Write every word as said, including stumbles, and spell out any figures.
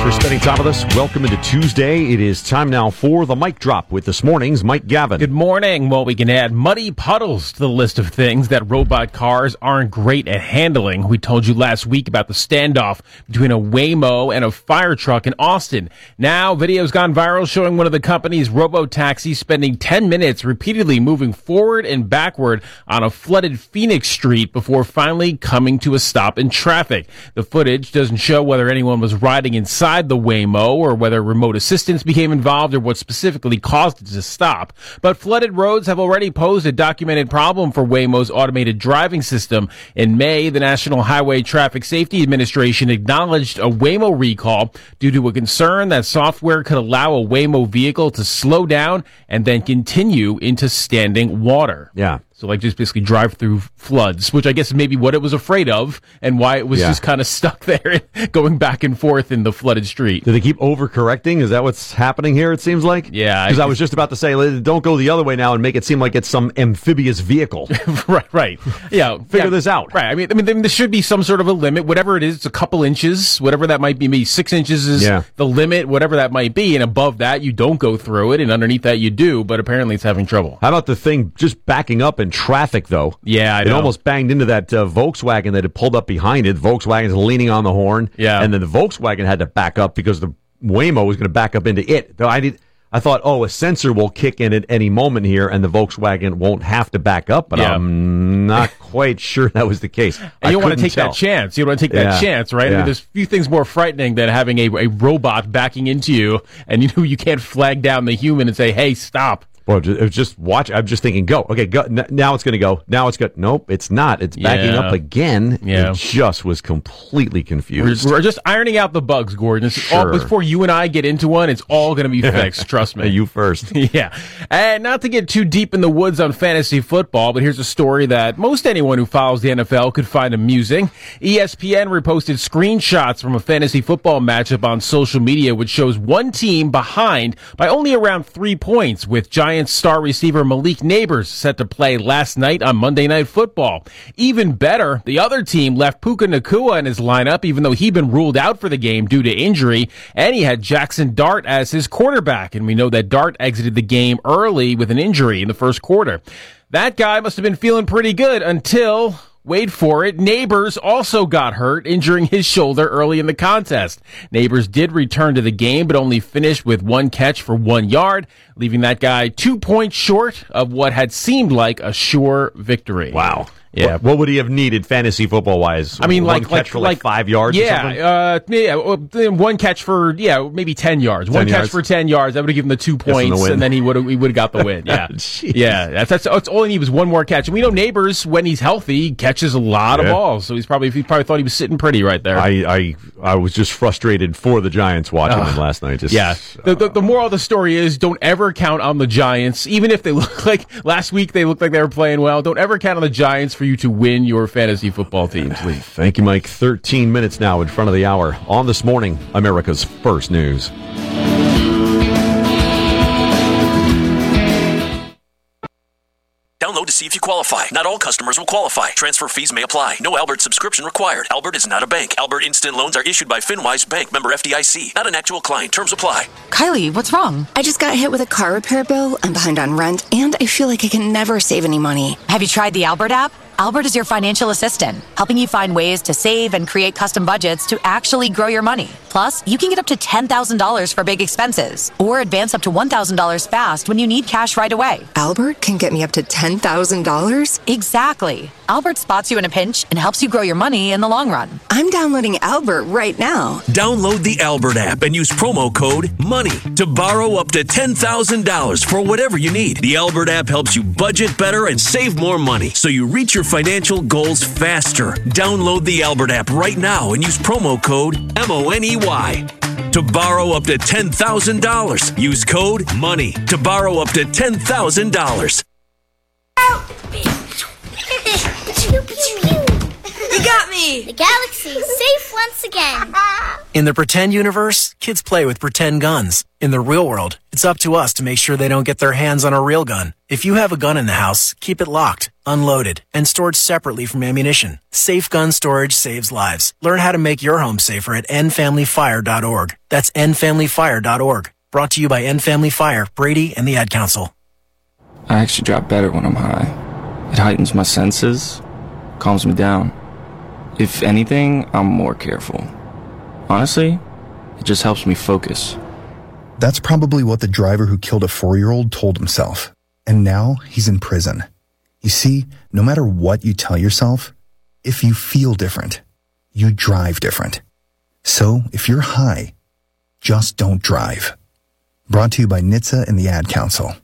for spending time with us. Welcome into Tuesday. It is time now for the Mic Drop with this morning's Mike Gavin. Good morning. Well, we can add muddy puddles to the list of things that robot cars aren't great at handling. We told you last week about the standoff between a Waymo and a fire truck in Austin. Now, video's gone viral showing one of the company's robo-taxis spending ten minutes repeatedly moving forward and backward on a flooded Phoenix street before finally coming to a stop in traffic. The footage doesn't show whether anyone was riding inside the Waymo or whether remote assistance became involved or what specifically caused it to stop. But flooded roads have already posed a documented problem for Waymo's automated driving system. In May, the National Highway Traffic Safety Administration acknowledged a Waymo recall due to a concern that software could allow a Waymo vehicle to slow down and then continue into standing water. Yeah. So, like, just basically drive through floods, which I guess is maybe what it was afraid of and why it was yeah. just kind of stuck there, going back and forth in the flooded street. Do they keep overcorrecting? Is that what's happening here, it seems like? Yeah. Because I, I was just about to say, don't go the other way now and make it seem like it's some amphibious vehicle. right, right. Yeah. Figure yeah, this out. Right. I mean, I mean, there should be some sort of a limit, whatever it is. It's a couple inches, whatever that might be. Maybe six inches is yeah. the limit, whatever that might be. And above that, you don't go through it. And underneath that, you do. But apparently it's having trouble. How about the thing just backing up in traffic, though? Yeah, I It know. almost banged into that uh, Volkswagen that had pulled up behind it. Volkswagen's leaning on the horn. Yeah. And then the Volkswagen had to back up because the Waymo was going to back up into it. Though I did, I thought, oh, a sensor will kick in at any moment here and the Volkswagen won't have to back up. But yeah. I'm not quite sure that was the case. And I you don't want to take tell. that chance. You don't want to take Yeah. that chance, right? Yeah. I mean, there's few things more frightening than having a, a robot backing into you and you know you can't flag down the human and say, hey, stop. Well, it was just watch. I'm just thinking, go. Okay, go. N- now it's going to go. Now it's good. Nope, it's not. It's backing Yeah. up again. Yeah. It just was completely confused. We're, we're just ironing out the bugs, Gordon. It's all, Sure. before you and I get into one, it's all going to be fixed. Trust me. You first. Yeah. And not to get too deep in the woods on fantasy football, but here's a story that most anyone who follows the N F L could find amusing. E S P N reposted screenshots from a fantasy football matchup on social media, which shows one team behind by only around three points, with Giants star receiver Malik Neighbors set to play last night on Monday Night Football. Even better, the other team left Puka Nacua in his lineup, even though he'd been ruled out for the game due to injury, and he had Jackson Dart as his quarterback, and we know that Dart exited the game early with an injury in the first quarter. That guy must have been feeling pretty good until... wait for it, Neighbors also got hurt, injuring his shoulder early in the contest. Neighbors did return to the game, but only finished with one catch for one yard, leaving that guy two points short of what had seemed like a sure victory. Wow. Yeah. What, what would he have needed fantasy football wise? I mean, one like, catch like, for like, like five yards. Yeah, or something? uh, yeah, uh, one catch for yeah, maybe ten yards. ten one yards. catch for ten yards. That would have given him the two points, the and then he would have he would have got the win. Yeah, Jeez. yeah. That's, that's that's all he needed was one more catch. And we know Neighbors, when he's healthy, catches a lot Yeah. of balls. So he's probably he probably thought he was sitting pretty right there. I, I I was just frustrated for the Giants watching Uh, them last night. Just, Yeah. The, the, the moral of the story is don't ever count on the Giants, even if they look like last week they looked like they were playing well. Don't ever count on the Giants for you to win your fantasy football teams league. Thank you, Mike. thirteen minutes now in front of the hour. On This Morning, America's First News. Download to see if you qualify. Not all customers will qualify. Transfer fees may apply. No Albert subscription required. Albert is not a bank. Albert Instant Loans are issued by FinWise Bank, member F D I C. Not an actual client. Terms apply. Kylie, what's wrong? I just got hit with a car repair bill. I'm behind on rent, and I feel like I can never save any money. Have you tried the Albert app? Albert is your financial assistant, helping you find ways to save and create custom budgets to actually grow your money. Plus, you can get up to ten thousand dollars for big expenses, or advance up to one thousand dollars fast when you need cash right away. Albert can get me up to ten thousand dollars? Exactly. Albert spots you in a pinch and helps you grow your money in the long run. I'm downloading Albert right now. Download the Albert app and use promo code MONEY to borrow up to ten thousand dollars for whatever you need. The Albert app helps you budget better and save more money so you reach your financial goals faster. Download the Albert app right now and use promo code M O N E Y to borrow up to ten thousand dollars. Use code MONEY to borrow up to ten thousand dollars. You got got me! The galaxy is safe once again. In the pretend universe, kids play with pretend guns. In the real world, it's up to us to make sure they don't get their hands on a real gun. If you have a gun in the house, keep it locked, unloaded, and stored separately from ammunition. Safe gun storage saves lives. Learn how to make your home safer at end family fire dot org. That's end family fire dot org. Brought to you by End Family Fire, Brady, and the Ad Council. I actually drop better when I'm high. It heightens my senses, calms me down. If anything, I'm more careful. Honestly, it just helps me focus. That's probably what the driver who killed a four-year-old told himself. And now he's in prison. You see, no matter what you tell yourself, if you feel different, you drive different. So if you're high, just don't drive. Brought to you by N H T S A and the Ad Council.